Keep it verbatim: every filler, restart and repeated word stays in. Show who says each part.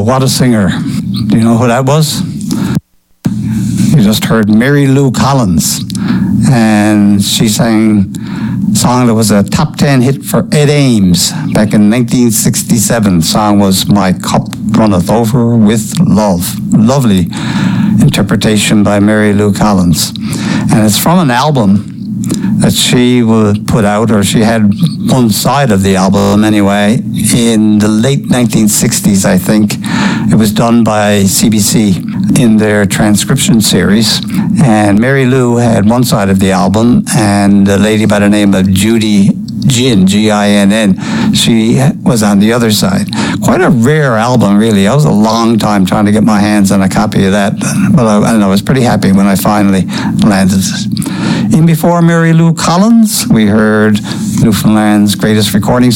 Speaker 1: what a singer. Do you know who that was? You just heard Mary Lou Collins. And she sang a song that was a top ten hit for Ed Ames back in nineteen sixty-seven. The song was My Cup Runneth Over with Love. Lovely interpretation by Mary Lou Collins. And it's from an album that she would put out, or she had one side of the album anyway, in the late nineteen sixties, I think. It was done by C B C in their transcription series. And Mary Lou had one side of the album, and a lady by the name of Judy Ginn, G I N N, she was on the other side. Quite a rare album, really. I was a long time trying to get my hands on a copy of that, but I, and I was pretty happy when I finally landed it. In before Mary Lou Collins, we heard Newfoundland's greatest recording